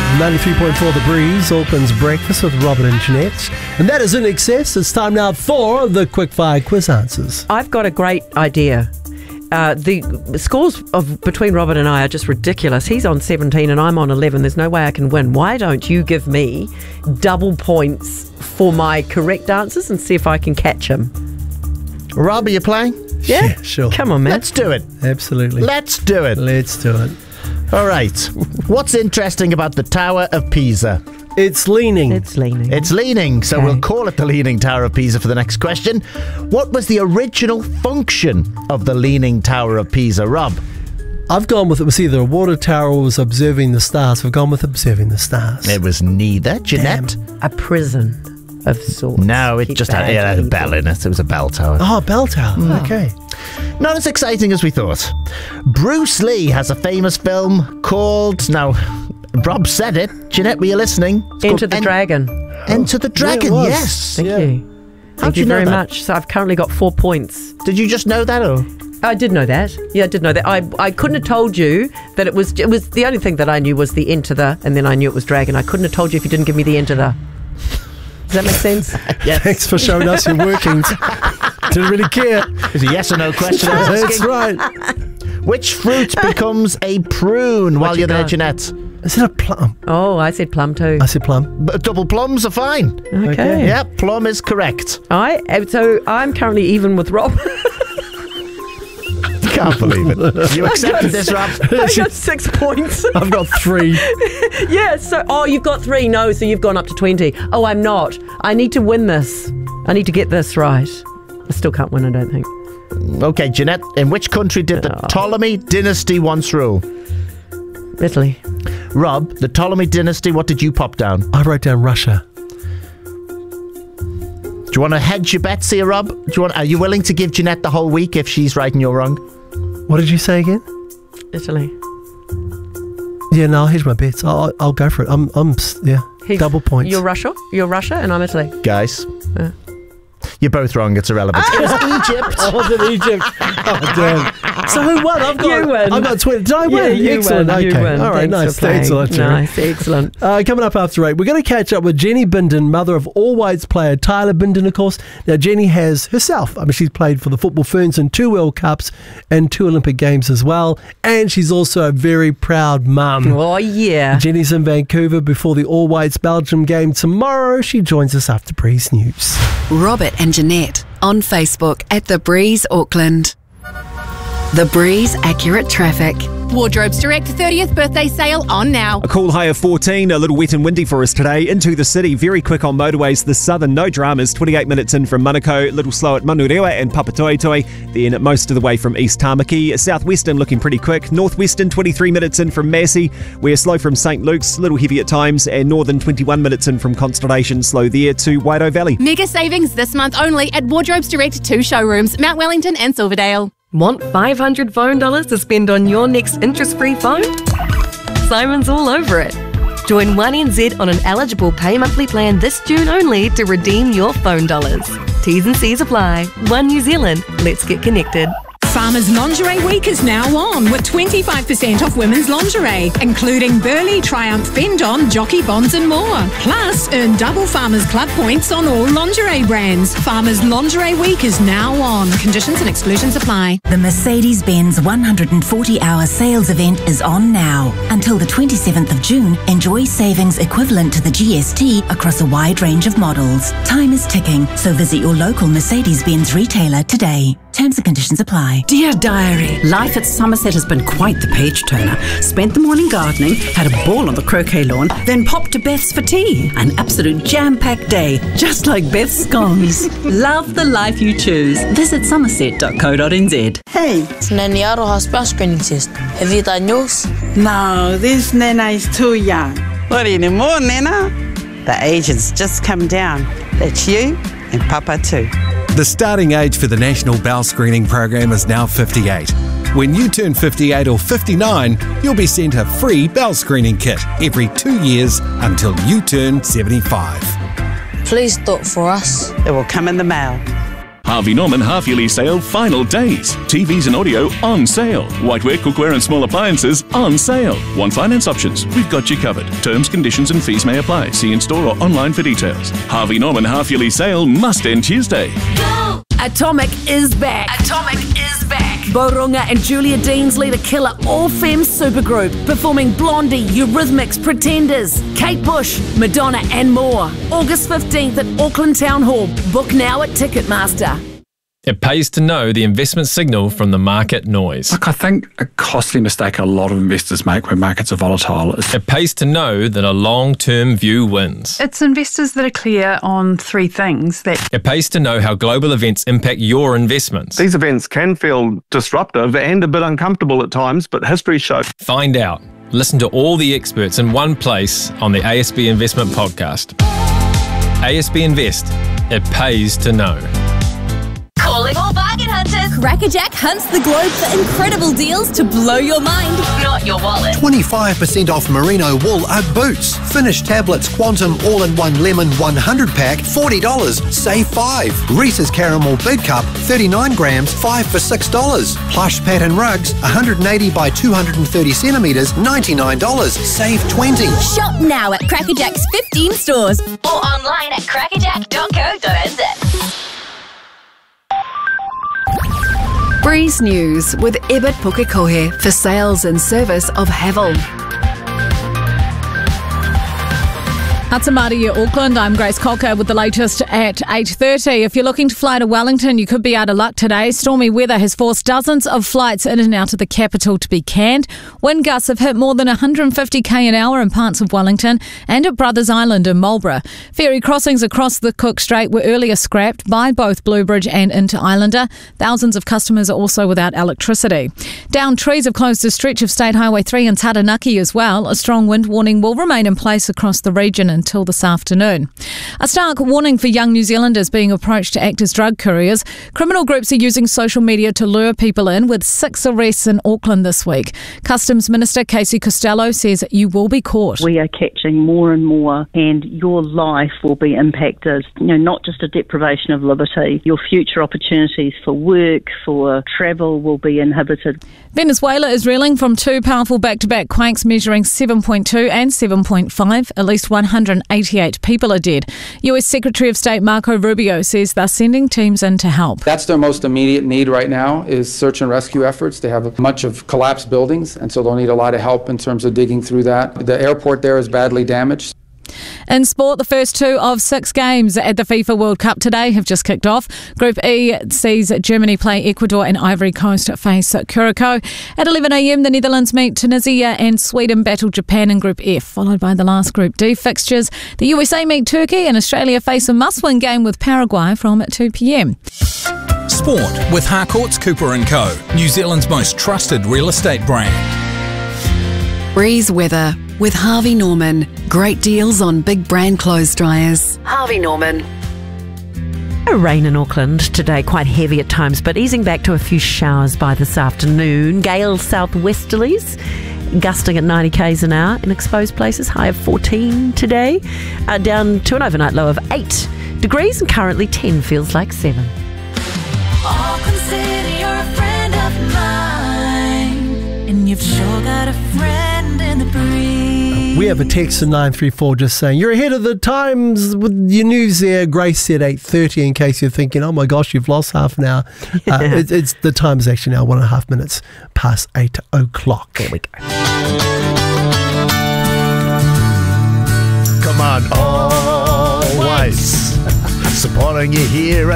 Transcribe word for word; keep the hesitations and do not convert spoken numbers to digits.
ninety-three point four The Breeze, Auckland's Breakfast with Robert and Jeanette. And that is In Excess. It's time now for the quickfire quiz answers. I've got a great idea. Uh, the scores of between Robert and I are just ridiculous. He's on seventeen and I'm on eleven. There's no way I can win. Why don't you give me double points for my correct answers and see if I can catch him? Rob, are you playing? Yeah? Yeah, sure. Come on, man. Let's do it. Absolutely. Let's do it. Let's do it. All right. What's interesting about the Tower of Pisa? It's leaning. It's leaning. It's leaning, so Okay. we'll call it the Leaning Tower of Pisa for the next question. What was the original function of the Leaning Tower of Pisa, Rob? I've gone with it was either a water tower or was observing the stars. I've gone with observing the stars. It was neither. Jeanette? a prison of sorts. No, it Keep just had, it had a people. bell in it. It was a bell tower. Oh, bell tower. Hmm. Okay. Not as exciting as we thought. Bruce Lee has a famous film called... Now, Rob said it. Jeanette, were you listening? It's Enter called the En- Dragon. Enter the Dragon, was. yes. Thank Yeah. you. How'd Thank you you know very that? much. So I've currently got four points. Did you just know that, or...? I did know that. Yeah, I did know that. I I couldn't have told you that it was. It was the only thing that I knew was the enter the, and then I knew it was dragon. I couldn't have told you if you didn't give me the enter the. Does that make sense? Yes. Thanks for showing us your workings. Didn't really care. It's a yes or no question. I was That's asking. right. Which fruit becomes a prune while you you're there, got? Jeanette? Is it a plum? Oh, I said plum too. I said plum. B- double plums are fine. Okay. Okay. Yeah, plum is correct. I so I'm currently even with Rob. Can't believe it. You accepted this, Rob? I got six points. I've got three. Yeah. So oh, you've got three. No, so you've gone up to twenty. Oh, I'm not. I need to win this. I need to get this right. I still can't win. I don't think. Okay, Jeanette, in which country did the Oh. Ptolemy dynasty once rule? Italy. Rob, the Ptolemy dynasty, what did you pop down? I wrote down Russia. Do you want to hedge your bets here, Rob? Do you want? Are you willing to give Jeanette the whole week if she's right and you're wrong? What did you say again? Italy. Yeah, no, I'll hedge my bets. I'll, I'll go for it. I'm, I'm, s- yeah, He's- double points. You're Russia. You're Russia, and I'm Italy. Guys, Yeah. you're both wrong. It's irrelevant. It was Egypt. I was in Egypt. Oh, damn. So who won? I've got, You win. I've got twenty. Did I Yeah, win? you Excellent. win. You Okay. win. All right, Thanks nice. for playing. Excellent. Jerry. Nice. Excellent. Uh, coming up after eight, we're going to catch up with Jenny Bindon, mother of All Whites player Tyler Bindon, of course. Now, Jenny has herself, I mean, she's played for the Football Ferns in two World Cups and two Olympic Games as well. And she's also a very proud mum. Oh yeah. Jenny's in Vancouver before the All Whites Belgium game tomorrow. She joins us after Breeze News. Robert and Jeanette on Facebook at The Breeze Auckland. The Breeze Accurate Traffic. Wardrobe's Direct thirtieth birthday sale on now. A cool high of fourteen, a little wet and windy for us today. Into the city, very quick on motorways. The southern, no dramas, twenty-eight minutes in from Manukau, a little slow at Manurewa and Papatoetoe. Then most of the way from East Tamaki. Southwestern looking pretty quick. Northwestern, twenty-three minutes in from Massey. We're slow from Saint Luke's, little heavy at times. And northern, twenty-one minutes in from Constellation, slow there to Waido Valley. Mega savings this month only at Wardrobe's Direct two showrooms, Mount Wellington and Silverdale. Want five hundred phone dollars to spend on your next interest-free phone? Simon's all over it. Join one N Z on an eligible pay monthly plan this June only to redeem your phone dollars. T's and C's apply. One New Zealand. Let's get connected. Farmers Lingerie Week is now on with twenty-five percent off women's lingerie, including Burley, Triumph, Fendon, Jockey Bonds and more. Plus, earn double Farmers Club points on all lingerie brands. Farmers Lingerie Week is now on. Conditions and exclusions apply. The Mercedes-Benz one hundred forty hour sales event is on now. Until the twenty-seventh of June, enjoy savings equivalent to the G S T across a wide range of models. Time is ticking, so visit your local Mercedes-Benz retailer today. Terms and conditions apply. Dear Diary, life at Somerset has been quite the page turner. Spent the morning gardening, had a ball on the croquet lawn, then popped to Beth's for tea. An absolute jam-packed day, just like Beth's scones. Love the life you choose. Visit somerset dot co dot n z. Hey. Nanny Aro has breast screening test. Have you done yours? No, this Nana is too young. Not anymore, Nana. The agent's just come down. That's you and Papa too. The starting age for the National Bowel Screening Program is now fifty-eight. When you turn fifty-eight or fifty-nine, you'll be sent a free bowel screening kit every two years until you turn seventy-five. Please do it for us. It will come in the mail. Harvey Norman half-yearly sale final days. T Vs and audio on sale. Whiteware, cookware and small appliances on sale. Want finance options? We've got you covered. Terms, conditions and fees may apply. See in-store or online for details. Harvey Norman half-yearly sale must end Tuesday. Go! Atomic is back. Atomic is back. Borunga and Julia Deans lead a killer all-femme supergroup, performing Blondie, Eurythmics, Pretenders, Kate Bush, Madonna and more. August fifteenth at Auckland Town Hall. Book now at Ticketmaster. It pays to know the investment signal from the market noise. Look, I think a costly mistake a lot of investors make when markets are volatile is it pays to know that a long-term view wins. It's investors that are clear on three things. That It pays to know how global events impact your investments. These events can feel disruptive and a bit uncomfortable at times, but history shows. Find out. Listen to all the experts in one place on the A S B Investment Podcast. A S B Invest. It pays to know. Calling all bargain hunters. Crackerjack hunts the globe for incredible deals to blow your mind, not your wallet. twenty-five percent off merino wool Ugg boots. Finish tablets Quantum all-in-one lemon one hundred pack, forty dollars. Save five. Reese's Caramel Big Cup, thirty-nine grams, five for six dollars. Plush pattern rugs, one hundred eighty by two hundred thirty centimetres, ninety-nine dollars. Save twenty. Shop now at Crackerjack's fifteen stores or online at crackerjack dot co dot n z. Breeze News with Ebert Pukekohe for sales and service of Havel. Hatsamaria, Auckland. I'm Grace Cocker with the latest at eight thirty. If you're looking to fly to Wellington, you could be out of luck today. Stormy weather has forced dozens of flights in and out of the capital to be canned. Wind gusts have hit more than one hundred fifty k an hour in parts of Wellington and at Brothers Island in Marlborough. Ferry crossings across the Cook Strait were earlier scrapped by both Bluebridge and Inter Islander. Thousands of customers are also without electricity. Downed trees have closed a stretch of State Highway three in Taranaki as well. A strong wind warning will remain in place across the region until this afternoon. A stark warning for young New Zealanders being approached to act as drug couriers. Criminal groups are using social media to lure people in, with six arrests in Auckland this week. Customs Minister Casey Costello says you will be caught. We are catching more and more, and your life will be impacted. You know, not just a deprivation of liberty. Your future opportunities for work, for travel will be inhibited. Venezuela is reeling from two powerful back-to-back quakes measuring seven point two and seven point five. At least one hundred eighty-eight people are dead. U S Secretary of State Marco Rubio says they're sending teams in to help. That's their most immediate need right now is search and rescue efforts. They have much of collapsed buildings, and so they'll need a lot of help in terms of digging through that. The airport there is badly damaged. In sport, the first two of six games at the FIFA World Cup today have just kicked off. Group E sees Germany play Ecuador and Ivory Coast face Curacao. At eleven a m, the Netherlands meet Tunisia and Sweden battle Japan in Group F, followed by the last Group D fixtures. The U S A meet Turkey and Australia face a must-win game with Paraguay from two p m. Sport with Harcourts Cooper and Co, New Zealand's most trusted real estate brand. Breeze weather with Harvey Norman. Great deals on big brand clothes dryers. Harvey Norman. Rain in Auckland today, quite heavy at times, but easing back to a few showers by this afternoon. Gale southwesterlies, gusting at ninety k's an hour in exposed places, high of fourteen today, uh, down to an overnight low of eight degrees, and currently ten feels like seven. Auckland City, you're a friend of mine, and you've sure got a friend in the breeze. We have a text to nine three four just saying, you're ahead of the times with your news there. Grace said eight thirty in case you're thinking, oh my gosh, you've lost half an hour. Yeah. Uh, it, it's the time is actually now one and a half minutes past eight o'clock. There we go. Come on, always supporting you here.